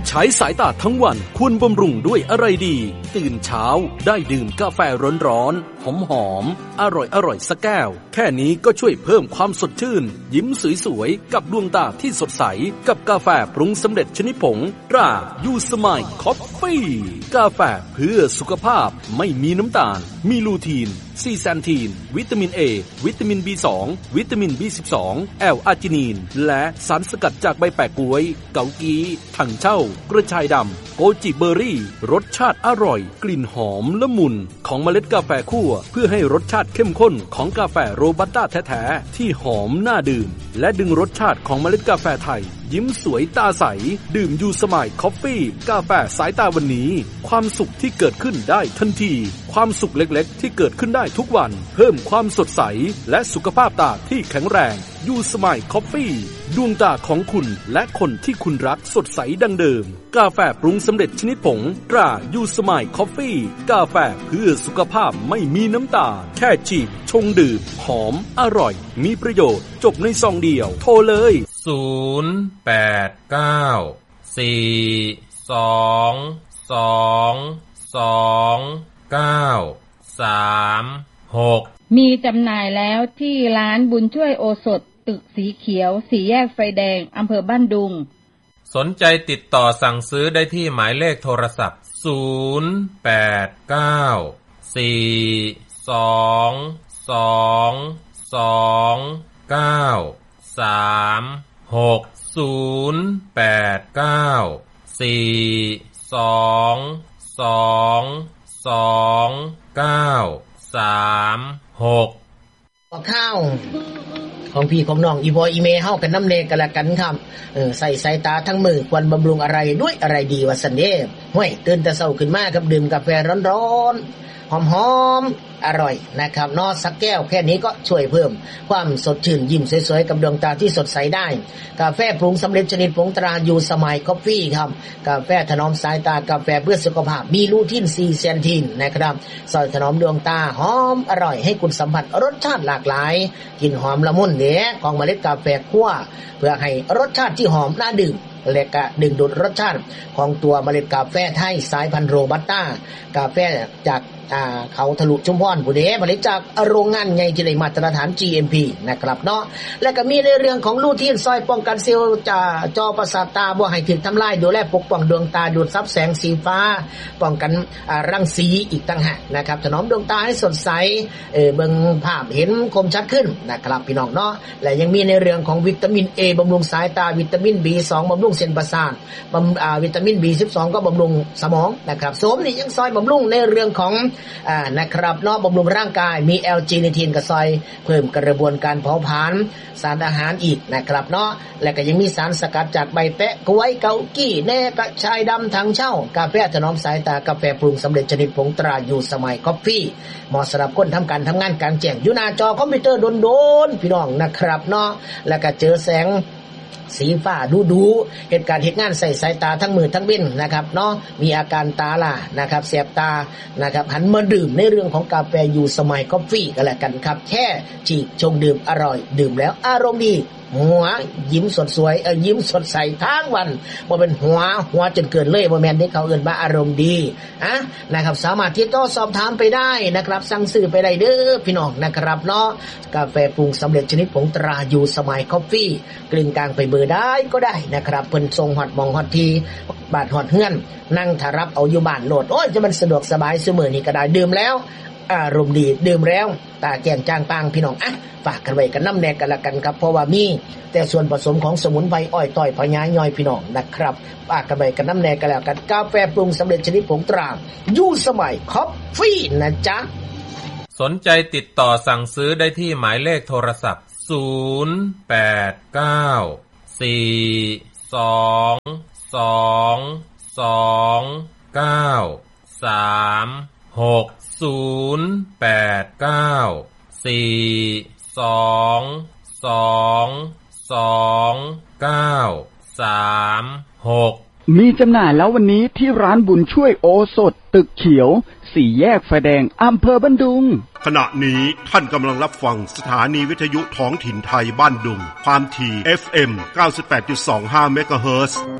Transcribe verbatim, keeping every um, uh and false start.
ใช้สายตาทั้งวันควรบำรุงด้วยอะไรดีตื่นเช้าได้ดื่มกาแฟร้อนๆหอมๆอร่อยๆสักแก้วแค่นี้ก็ช่วยเพิ่มความสดชื่นยิ้มสวยๆกับดวงตาที่สดใสกับกาแฟปรุงสำเร็จชนิดผงตรายูสมายคอฟฟี่กาแฟเพื่อสุขภาพไม่มีน้ำตาลมีลูทีนซีแซนทีนวิตามิน A วิตามิน บี สอง วิตามิน บี สิบสอง แอลอาร์จินีนและสารสกัดจากใบแปะก๊วยเกากีถังเช่ากระชายดำโกจิเบอร์รี่รสชาติอร่อยกลิ่นหอมละมุนของเมล็ดกาแฟคั่วเพื่อให้รสชาติเข้มข้นของกาแฟโรบัสต้าแท้ๆที่หอมน่าดื่มและดึงรสชาติของเมล็ดกาแฟไทยยิ้มสวยตาใสดื่มยูสมายคอฟฟี่กาแฟสายตาวันนี้ความสุขที่เกิดขึ้นได้ทันทีความสุขเล็กๆที่เกิดขึ้นได้ทุกวันเพิ่มความสดใสและสุขภาพตาที่แข็งแรงยูสมายคอฟฟี่ดวงตาของคุณและคนที่คุณรักสดใสดังเดิมกาแฟปรุงสำเร็จชนิดผงตรายูสมายคอฟฟี่กาแฟเพื่อสุขภาพไม่มีน้ำตาลแค่จีบชงดื่มหอมอร่อยมีประโยชน์จบในซองเดียวโทรเลยศูนย์ แปด เก้า สี่ สอง สอง สอง เก้า สาม หกมีจำหน่ายแล้วที่ร้านบุญช่วยโอสถตึกสีเขียวสี่แยกไฟแดงอำเภอบ้านดุงสนใจติดต่อสั่งซื้อได้ที่หมายเลขโทรศัพท์ศูนย์ แปด เก้า สี่ สอง สอง สอง เก้า สาม หก ศูนย์ แปด เก้า สี่ สอง สอง สอง เก้า สาม หกข้าวของพี่ของน้องอีพออีเมเฮากันน้ำเนกันละกันครับเออใส่สายตาทั้งมือควรบำรุงอะไรด้วยอะไรดีวะสันเด้ห้วยตื่นแต่เช้าขึ้นมากับดื่มกาแฟร้อนๆหอมๆอร่อยนะครับนอสักแก้วแค่นี้ก็ช่วยเพิ่มความสดชื่นยิ้มสวยๆกับดวงตาที่สดใสได้กาแฟปรุงสำเร็จชนิดผงตรายูสมายคอฟฟี่ครับกาแฟถนอมสายตากาแฟเพื่อสุขภาพมีลูทีนซีแซนทีนนะครับสอยถนอมดวงตาหอมอร่อยให้คุณสัมผัสรสชาติหลากหลายกลิ่นหอมละมุนเด้ของเมล็ดกาแฟคั่วเพื่อให้รสชาติที่หอมน่าดื่มและก็ดึงดูดรสชาติของตัวเมล็ดกาแฟไทยสายพันธุ์โรบัสต้ากาแฟจากอ่าเขาทะลุชุมพรผู้เด้ผลิตจากโรงงานใหญ่ที่ได้มาตรฐาน จี เอ็ม พี นะครับเนาะและก็มีในเรื่องของลูทีนซอยป้องกันเซลล์จอประสาทตาบ่ให้ถูกทำลายดูแลปกป้องดวงตาดูดซับแสงสีฟ้าป้องกันอ่ารังสีอีกต่างหากนะครับถนอมดวงตาให้สดใสเอ่อเบิ่งภาพเห็นคมชัดขึ้นนะครับพี่น้องเนาะและยังมีในเรื่องของวิตามิน A บำรุงสายตาวิตามิน บี สอง บำรุงเส้นประสาทบำอ่าวิตามิน บี สิบสอง ก็บำรุงสมองนะครับโสมนี่ยังซอยบำรุงในเรื่องของอ่านะครับเนาะบำรุงร่างกายมี แอล จี นิทินกับซอยเพิ่มกระบวนการเผาผลาญสารอาหารอีกนะครับเนาะและก็ยังมีสารสกัดจากใบแปะกล้วยเกากี้แหน่กระชายดำถังเช่ากาแฟถนอมสายตากาแฟปรุงสำเร็จชนิดผงตรายูสมายคอฟฟี่เหมาะสำหรับคนทำการทำงานกลางแจ้งอยู่หน้าจอคอมพิวเตอร์โดนๆพี่น้องนะครับเนาะแล้วก็เจอแสงสีฟ้าดูๆเหตุการณ์เหตุงานใส่สายตาทั้งมือทั้งเบ้นนะครับเนาะมีอาการตาล่านะครับแสบตานะครับหันมาดื่มในเรื่องของกาแฟยูสมายคอฟฟี่กันแล้วกันครับแค่ฉีกชงดื่มอร่อยดื่มแล้วอารมณ์ดีหัวยิ้มสดสวยเอ่อยิ้มสดใสทั้งวันบ่เป็นหัวหัวจนเกินเลยบ่แม่นที่เขาเอิ้นว่าอารมณ์ดีอ่ะนะครับสามารถติดต่อสอบถามไปได้นะครับสั่งซื้อไปได้เด้อพี่น้องนะครับเนาะกาแฟปรุงสำเร็จชนิดผงตรายูสมายคอฟฟี่กลิ่นกลางไปเบอร์ได้ก็ได้นะครับเพิ่นส่งฮอดหม่องฮอดทีบาดฮอดเฮือนนั่งถ้ารับเอาอยู่บ้านโลดโอ้ยจะมันสะดวกสบายซุมื้อนี้ก็ได้ดื่มแล้วอารมณ์ดีดื่มแล้วตาแจ่มจ้างปางพี่น้องอ่ะฝากกันไว้กันน้ำแน่กันละกันครับเพราะว่ามีแต่ส่วนผสมของสมุนไพรอ้อยต้อยพญาย่อยพี่น้องนะครับฝากกันไว้กันน้ำแน่กันแล้วกันกาแฟปรุงสำเร็จชนิดผงตรายูสมายคอฟฟี่นะจ๊ะสนใจติดต่อสั่งซื้อได้ที่หมายเลขโทรศัพท์ศูนย์ แปด เก้า สี่ สอง สอง สอง เก้า สาม หก ศูนย์ แปด เก้า สี่ สอง สอง สอง เก้า สาม หกมีจำหน่ายแล้ววันนี้ที่ร้านบุญช่วยโอสถตึกเขียวสี่แยกไฟแดงอำเภอบ้านดุงขณะนี้ท่านกำลังรับฟังสถานีวิทยุท้องถิ่นไทยบ้านดุงความถี่ เอฟ เอ็ม เก้าสิบแปดจุดสองห้า เมกะเฮิรตซ์